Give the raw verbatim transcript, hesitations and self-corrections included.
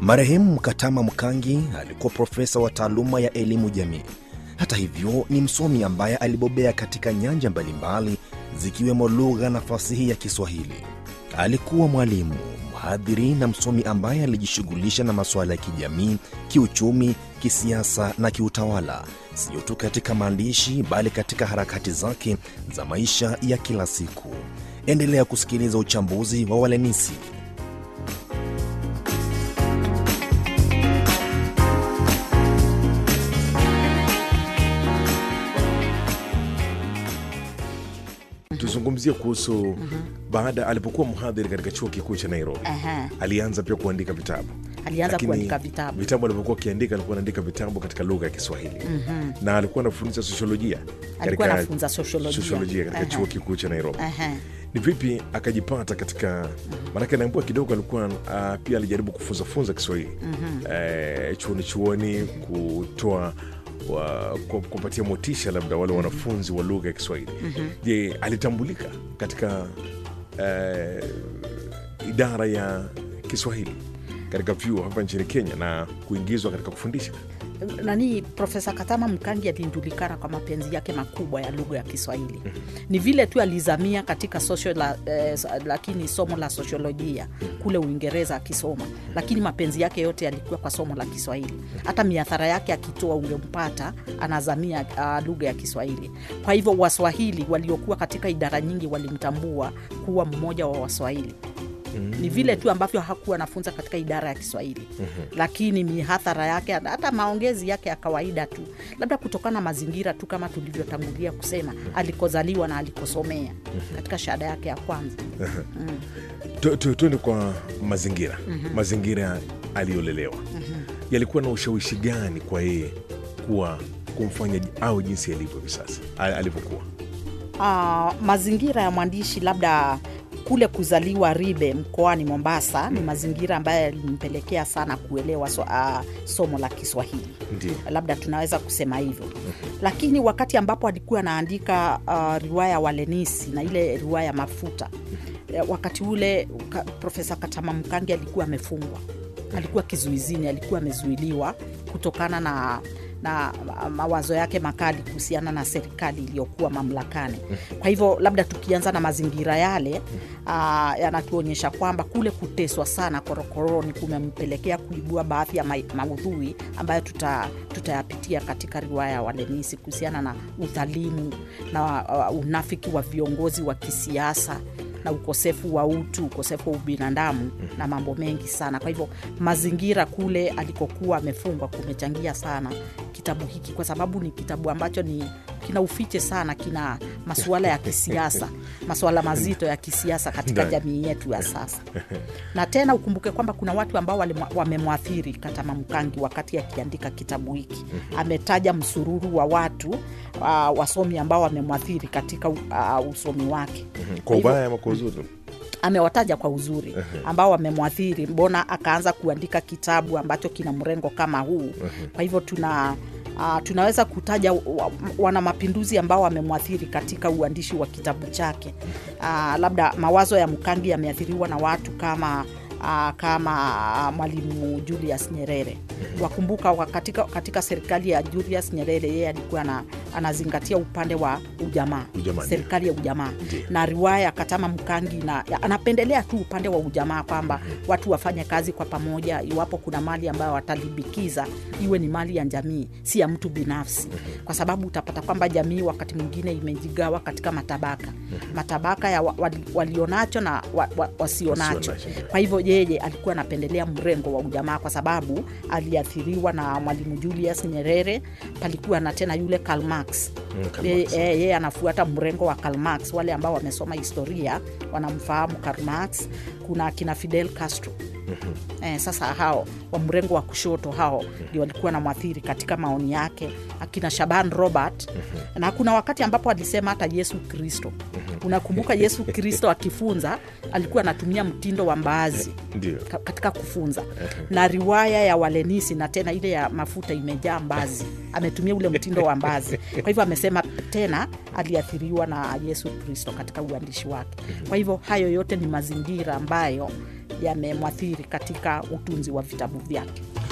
Marehemu Katama Mkangi alikuwa profesa wa taaluma ya elimu jamii. Hata hivyo, ni msomi ambaye alibobea katika nyanja mbalimbali zikiwemo lugha na fasihi ya Kiswahili. Alikuwa mwalimu, mhadhiri na msomi ambaye alijishughulisha na masuala ya kijamii, kiuchumi, kisiasa na kiutawala, sio tu katika maandishi bali katika harakati zake za maisha ya kila siku. Endelea kusikiliza uchambuzi wa Walenisi. Tuzungumzie kuhusu uh-huh. baada alipokuwa mhadhiri katika chuo kikuu cha Nairobi. Uh-huh. Alianza pia kuandika vitabu. Alianza kuandika vitabu. Vitabu alipokuwa akiandika alikuwa anaandika vitabu katika lugha ya Kiswahili. Uh-huh. Na alikuwa anafundisha sosiolojia. Alikuwa anafunza sosiolojia. Sosiolojia katika uh-huh. chuo kikuu cha Nairobi. Uh-huh. Ni vipi akajipata katika uh-huh. maana naambia kidogo alikuwa uh, pia alijaribu kufunza funza Kiswahili. Uh-huh. Eh, chuoni chuoni kutoa wa kupatia motisha labda wale wanafunzi wa lugha ya Kiswahili. Mm-hmm. Je, alitambulika katika uh, idara ya Kiswahili katika vyuo hapa nchini Kenya na kuingizwa katika kufundisha? Nani Profesa Katama Mkangi alijulikana kwa mapenzi yake makubwa ya lugha ya Kiswahili. Mm-hmm. Ni vile tu alizamia katika social la, eh, lakini somo la sosiolojia kule Uingereza akisoma, lakini mapenzi yake yote yalikuwa kwa somo la Kiswahili. Hata miathara yake akitoa ungempata anazamia uh, lugha ya Kiswahili. Kwa hivyo Waswahili waliokuwa katika idara nyingi walimtambua kuwa mmoja wa Waswahili. Mm-hmm. Ni vile tu ambavyo hakuwa anafunza katika idara ya Kiswahili. Mm-hmm. Lakini mihathara yake hata maongezi yake ya kawaida tu, labda kutokana na mazingira tu kama tulivyotangulia kusema, mm-hmm. alikozaliwa na alikosomea. Mm-hmm. katika shahada yake ya kwanza. Mm-hmm. mm. Tuende kwa mazingira. Mm-hmm. Mazingira aliyolelewa. Mm-hmm. Yalikuwa na ushawishi gani kwa yeye kuwa kumfanya au jinsi alivyo hivi sasa alivyokuwa? Ah, mazingira ya mwandishi labda kule kuzaliwa Ribe mkoani Mombasa. Mm. Ni mazingira ambayo yalimpelekea sana kuelewa so, uh, somo la Kiswahili. Ndiyo. Labda tunaweza kusema hivyo. Mm-hmm. Lakini wakati ambapo alikuwa anaandika uh, riwaya Walenisi na ile riwaya Mafuta, mm-hmm. wakati ule ka, Profesa Katama Mkangi alikuwa amefungwa. Mm-hmm. Alikuwa kizuizini, alikuwa amezuiliwa kutokana na na mawazo yake makali kuhusiana na serikali iliyokuwa mamlakani. Kwa hivyo labda tukianza na mazingira yale, uh, yanatuonyesha kwamba kule kuteswa sana korokoroni kumempelekea kuibua baadhi ya ma- maudhui ambayo tuta, tutayapitia katika riwaya Walenisi kuhusiana na udhalimu na uh, unafiki wa viongozi wa kisiasa na ukosefu wa utu, ukosefu wa ubinadamu na mambo mengi sana. Kwa hivyo mazingira kule alikokuwa amefungwa kumechangia sana kitabu hiki, kwa sababu ni kitabu ambacho ni kina ufiche sana, kina masuala ya kisiasa, masuala mazito ya kisiasa katika jamii yetu ya sasa. Na tena ukumbuke kwamba kuna watu ambao wamemwathiri Katama Mkangi wakati akiandika kitabu hiki. Ametaja msururu wa watu uh, wasomi ambao wamemwathiri katika uh, usomi wake. Kwa ubaya ama kwa uzuri? Amewataja kwa uzuri ambao wamemwathiri, mbona akaanza kuandika kitabu ambacho kina mrengo kama huu. Kwa hivyo tuna Uh, tunaweza kutaja wana mapinduzi ambao wamemwathiri katika uandishi wa kitabu chake. Uh, labda mawazo ya Mkangi yameathiriwa na watu kama Uh, kama uh, Mwalimu Julius Nyerere. Wakumbuka katika, katika serikali ya Julius Nyerere yeye alikuwa na, anazingatia upande wa ujamaa, ujamaa serikali ya ujamaa. Na riwaya Katama Mkangi na anapendelea tu upande wa ujamaa, kwamba watu wafanye kazi kwa pamoja, iwapo kuna mali ambayo watalibikiza iwe ni mali ya jamii, si ya mtu binafsi. Kwa sababu utapata kwamba jamii wakati mwingine imejigawa katika matabaka. Matabaka ya wali, walionacho na wa, wa, wasionacho. Kwa hivyo yeye alikuwa anapendelea mrengo wa ujamaa, kwa sababu aliathiriwa na Mwalimu Julius Nyerere. Palikuwa na tena yule Karl Marx. Mm, yeye ye, ye, anafuata mrengo wa Karl Marx. Wale ambao wamesoma historia wanamfahamu Karl Marx. Kuna kina Fidel Castro. Mm-hmm. Eh, sasa hao wa mrengo wa kushoto hao ndio mm-hmm. walikuwa na mwathiri katika maoni yake. Akina Shaban Robert. Mm-hmm. Na kuna wakati ambapo alisema hata Yesu Kristo. Mm-hmm. Unakumbuka Yesu Kristo akifunza alikuwa anatumia mtindo wa mbaazi ka, katika kufunza. Mm-hmm. Na riwaya ya Walenisi na tena ile ya Mafuta imejaa mbazi. Ametumia ule mtindo wa mbazi. Kwa hivyo amesema tena aliathiriwa na Yesu Kristo katika uandishi wake. Mm-hmm. Kwa hivyo hayo yote ni mazingira ambayo yamemwathiri katika utunzi wa vitabu vyake.